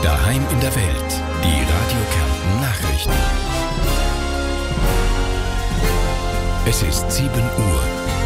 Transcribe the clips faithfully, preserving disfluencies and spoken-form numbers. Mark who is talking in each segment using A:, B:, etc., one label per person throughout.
A: Daheim in der Welt. Die Radio Kärnten Nachrichten. Es ist sieben Uhr.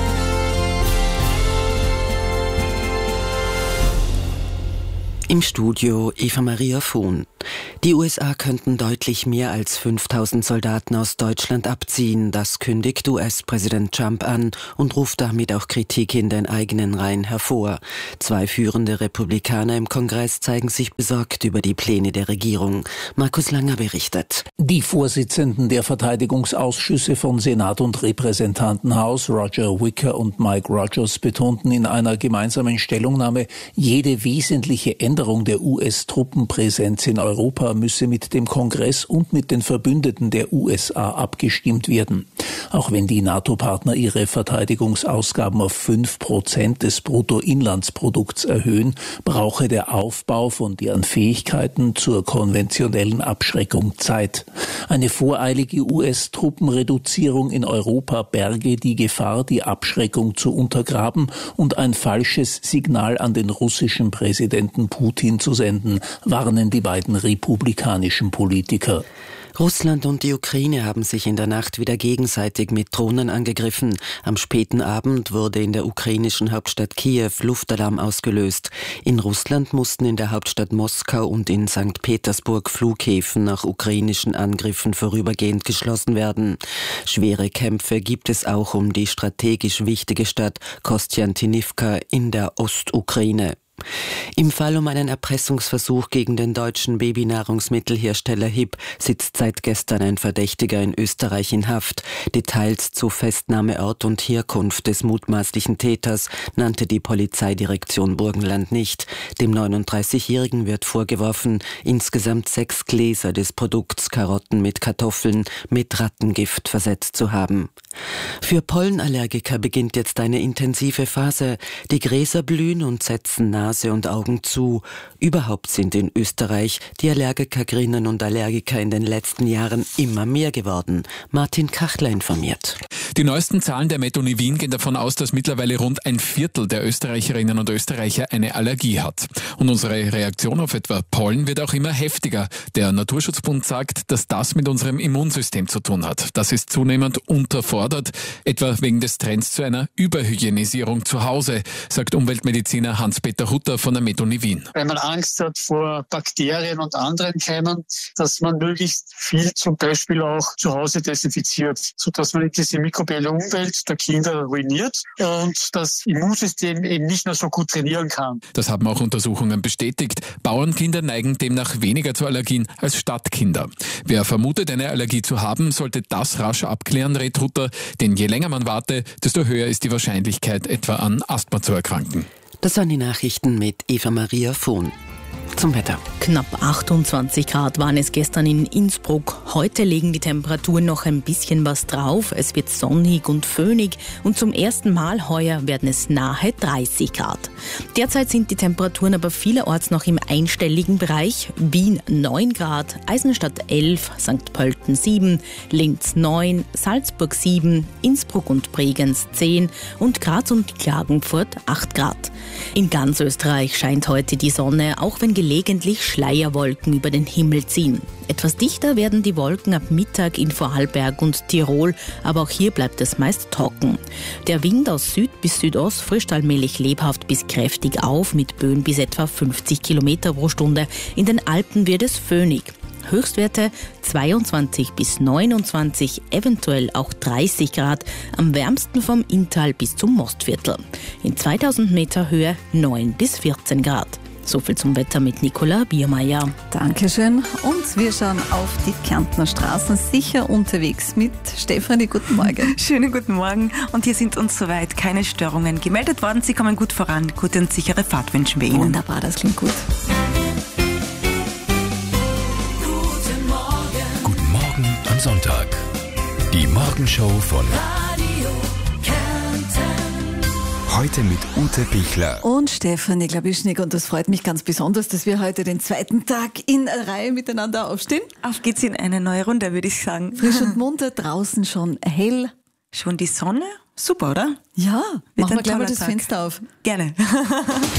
B: Im Studio Eva Maria Vohn. Die U S A könnten deutlich mehr als fünftausend Soldaten aus Deutschland abziehen. Das kündigt U S-Präsident Trump an und ruft damit auch Kritik in den eigenen Reihen hervor. Zwei führende Republikaner im Kongress zeigen sich besorgt über die Pläne der Regierung. Markus Langer berichtet.
C: Die Vorsitzenden der Verteidigungsausschüsse von Senat und Repräsentantenhaus, Roger Wicker und Mike Rogers, betonten in einer gemeinsamen Stellungnahme, jede wesentliche Änderung der U S-Truppenpräsenz in Europa müsse mit dem Kongress und mit den Verbündeten der U S A abgestimmt werden. Auch wenn die NATO-Partner ihre Verteidigungsausgaben auf fünf Prozent des Bruttoinlandsprodukts erhöhen, brauche der Aufbau von deren Fähigkeiten zur konventionellen Abschreckung Zeit. Eine voreilige U S-Truppenreduzierung in Europa berge die Gefahr, die Abschreckung zu untergraben und ein falsches Signal an den russischen Präsidenten Putin zu senden, warnen die beiden republikanischen Politiker.
B: Russland und die Ukraine haben sich in der Nacht wieder gegenseitig mit Drohnen angegriffen. Am späten Abend wurde in der ukrainischen Hauptstadt Kiew Luftalarm ausgelöst. In Russland mussten in der Hauptstadt Moskau und in Sankt Petersburg Flughäfen nach ukrainischen Angriffen vorübergehend geschlossen werden. Schwere Kämpfe gibt es auch um die strategisch wichtige Stadt Kostjantinivka in der Ostukraine. Im Fall um einen Erpressungsversuch gegen den deutschen Babynahrungsmittelhersteller H I P sitzt seit gestern ein Verdächtiger in Österreich in Haft. Details zu Festnahmeort und Herkunft des mutmaßlichen Täters nannte die Polizeidirektion Burgenland nicht. Dem neununddreißigjährigen wird vorgeworfen, insgesamt sechs Gläser des Produkts Karotten mit Kartoffeln mit Rattengift versetzt zu haben. Für Pollenallergiker beginnt jetzt eine intensive Phase. Die Gräser blühen und setzen Nase und Augen zu. Überhaupt sind in Österreich die Allergikerinnen und Allergiker in den letzten Jahren immer mehr geworden. Martin Kachler informiert.
D: Die neuesten Zahlen der Methoni Wien gehen davon aus, dass mittlerweile rund ein Viertel der Österreicherinnen und Österreicher eine Allergie hat. Und unsere Reaktion auf etwa Pollen wird auch immer heftiger. Der Naturschutzbund sagt, dass das mit unserem Immunsystem zu tun hat. Das ist zunehmend unterfordert, etwa wegen des Trends zu einer Überhygienisierung zu Hause, sagt Umweltmediziner Hans-Peter Hutter von der Methoni Wien.
E: Wenn man Angst hat vor Bakterien und anderen Keimen, dass man möglichst viel zum Beispiel auch zu Hause desinfiziert, sodass man diese mikrobielle Umwelt der Kinder ruiniert und das Immunsystem eben nicht mehr so gut trainieren kann.
D: Das haben auch Untersuchungen bestätigt. Bauernkinder neigen demnach weniger zu Allergien als Stadtkinder. Wer vermutet, eine Allergie zu haben, sollte das rasch abklären, rät Hutter, denn je länger man warte, desto höher ist die Wahrscheinlichkeit, etwa an Asthma zu erkranken.
B: Das waren die Nachrichten mit Eva Maria Vohn. Zum Wetter.
F: Knapp achtundzwanzig Grad waren es gestern in Innsbruck. Heute legen die Temperaturen noch ein bisschen was drauf. Es wird sonnig und föhnig und zum ersten Mal heuer werden es nahe dreißig Grad. Derzeit sind die Temperaturen aber vielerorts noch im einstelligen Bereich. Wien neun Grad, Eisenstadt elf, Sankt Pölten sieben, Linz neun, Salzburg sieben, Innsbruck und Bregenz zehn und Graz und Klagenfurt acht Grad. In ganz Österreich scheint heute die Sonne, auch wenn gelegentlich Schleierwolken über den Himmel ziehen. Etwas dichter werden die Wolken ab Mittag in Vorarlberg und Tirol, aber auch hier bleibt es meist trocken. Der Wind aus Süd bis Südost frischt allmählich lebhaft bis kräftig auf, mit Böen bis etwa fünfzig Kilometer pro Stunde. In den Alpen wird es föhnig. Höchstwerte zweiundzwanzig bis neunundzwanzig, eventuell auch dreißig Grad, am wärmsten vom Inntal bis zum Mostviertel. In zweitausend Meter Höhe neun bis vierzehn Grad. So viel zum Wetter mit Nicola Biermeier.
G: Dankeschön. Und wir schauen auf die Kärntner Straßen, sicher unterwegs mit Stefanie. Guten Morgen.
H: Schönen guten Morgen. Und hier sind uns soweit keine Störungen gemeldet worden. Sie kommen gut voran. Gute und sichere Fahrt wünschen wir Ihnen.
G: Wunderbar, das klingt gut.
A: Guten Morgen. Guten Morgen am Sonntag. Die Morgenshow von Radio Kärnten. Heute mit Ute Pichler
G: und Stefanie Glabischnik. Und das freut mich ganz besonders, dass wir heute den zweiten Tag in Reihe miteinander aufstehen.
H: Auf geht's in eine neue Runde, würde ich sagen.
G: Frisch und munter, draußen schon hell.
H: Schon die Sonne? Super, oder?
G: Ja,
H: Wird
G: machen wir gleich mal das
H: Tag.
G: Fenster auf.
H: Gerne.